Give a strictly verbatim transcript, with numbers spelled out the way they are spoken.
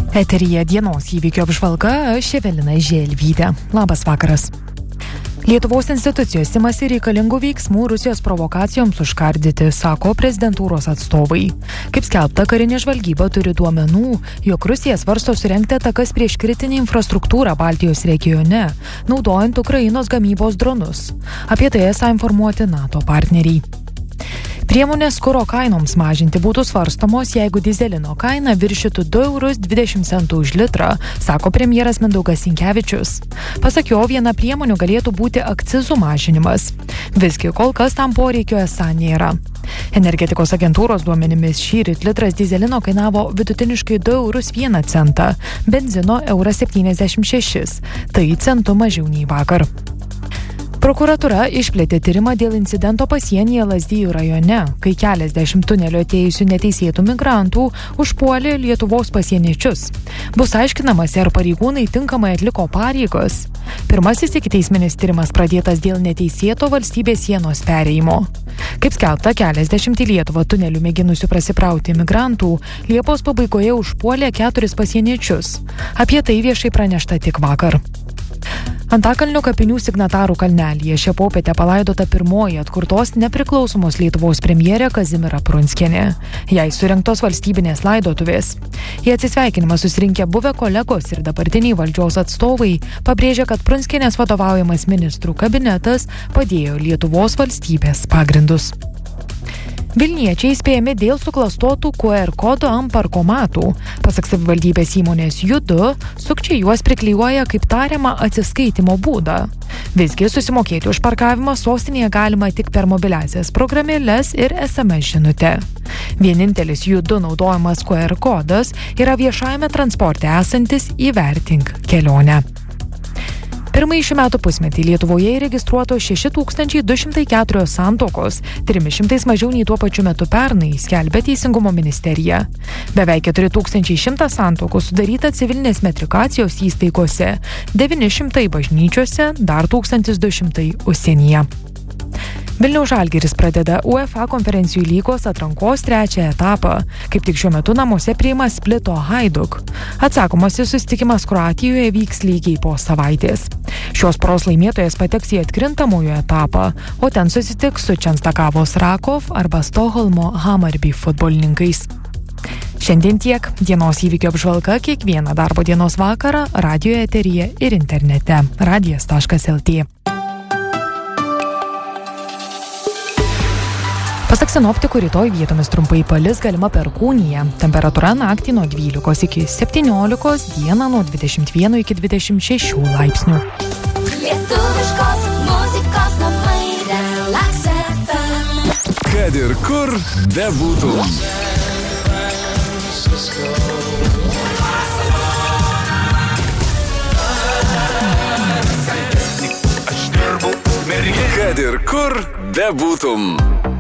Eteryje dienos įvykio apžvalga, aš Evelina Želvytė. Labas vakaras. Lietuvos institucijos imasi reikalingų veiksmų Rusijos provokacijoms užkardyti, sako prezidentūros atstovai. Kaip skelbta, karinė žvalgyba turi duomenų, jog Rusija svarsto surengti atakas prieš kritinį infrastruktūrą Baltijos regione, naudojant Ukrainos gamybos dronus. Apie tai esą informuoti NATO partneriai. Priemonės kuro kainoms mažinti būtų svarstomos, jeigu dyzelino kaina viršytų du eurus dvidešimt centų už litrą, sako premjeras Mindaugas Sinkevičius. Pasak jo, viena priemonių galėtų būti akcizų mažinimas. Visgi kol kas tam poreikio esą nėra. Energetikos agentūros duomenimis šįryt litras dyzelino kainavo vidutiniškai du eurus vieną centą, benzino euras septyniasdešimt šešis, tai centu mažiau nei vakar. Prokuratūra išplėtė tyrimą dėl incidento pasienyje Lazdijų rajone, kai keliasdešimt tunelio atėjusių neteisėtų migrantų užpuolė Lietuvos pasieniečius. Bus aiškinamasi, ar pareigūnai tinkamai atliko pareigas. Pirmasis ikiteisminis tyrimas pradėtas dėl neteisėto valstybės sienos perėjimo. Kaip skelbta, keliasdešimt į Lietuvą tunelių mėginusių prasiprauti migrantų Liepos pabaigoje užpuolė keturis pasieniečius. Apie tai viešai pranešta tik vakar. Antakalnio kapinių signatarų kalnelyje šią popietę palaidota pirmoji atkurtos nepriklausomos Lietuvos premjerė Kazimiera Prunskienė. Jai surengtos valstybinės laidotuvės. Į atsisveikinimą susirinkę buvę kolegos ir dabartiniai valdžios atstovai pabrėžė, kad Prunskienės vadovaujamas ministrų kabinetas padėjo Lietuvos valstybės pagrindus. Vilniečiai įspėjami dėl suklastotų Q R kodų ant parkomatų. Pasak savivaldybės įmonės Judu, sukčiai juos priklijuoja kaip tariamą atsiskaitimo būdą. Visgi susimokėti už parkavimą sostinėje galima tik per mobiliasias programėles ir S M S žinutę. Vienintelis Judu naudojamas Q R kodas yra viešajame transporte esantis įvertink kelionę. Pirmąjį šių metų pusmetį Lietuvoje įregistruotos šeši tūkstančiai du šimtai keturios santuokos, trimis šimtais mažiau nei tuo pačiu metu pernai, skelbia Teisingumo ministerija. Beveik keturi tūkstančiai šimtas santuokų sudaryta civilinės metrikacijos įstaigose, devyni šimtai bažnyčiose, dar tūkstantis du šimtai užsienyje. Vilniaus Žalgiris pradeda UEFA konferencijų lygos atrankos trečią etapą. Kaip tik šiuo metu namuose priima Splito Hajduk. Atsakomasis susitikimas Kroatijoje vyks lygiai po savaitės. Šios poros laimėtojas pateks į atkrintamųjų etapą, o ten susitiks su Čenstakavos Rakov arba Stokholmo Hammarby futbolininkais. Šiandien tiek. Dienos įvykio apžvalga kiekvieną darbo dienos vakarą radijo eteryje ir internete. radijas taškas el tė. Pasak sinoptikų, rytoj vietomis trumpai palis, galima perkūnija. Temperatūra naktį nuo dvylikos iki septyniolikos, dieną nuo dvidešimt vieno iki dvidešimt šešių laipsnių. Lietuviškos muzikos namai Relax F M. Kad ir kur bebūtum. Kad ir kur bebūtum.